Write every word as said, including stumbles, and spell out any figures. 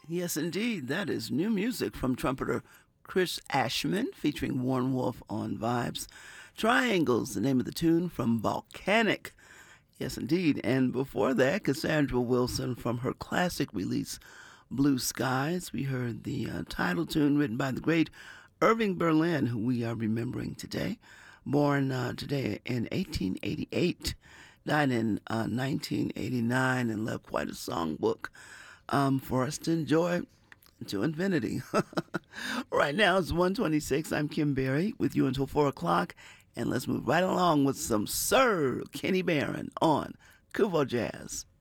Yes, indeed. That is new music from trumpeter Chris Ashman featuring Warren Wolf on Vibes. Triangles, the name of the tune from Volcanic. Yes, indeed. And before that, Cassandra Wilson from her classic release, Blue Skies. We heard the uh, title tune written by the great Irving Berlin, who we are remembering today. Born uh, today in eighteen eighty-eight, died in uh, nineteen eighty-nine, and left quite a songbook um, for us to enjoy to infinity. Right now it's one twenty-six. I'm Kim Berry with you until four o'clock, and let's move right along with some Sir Kenny Barron on Kuvo Jazz.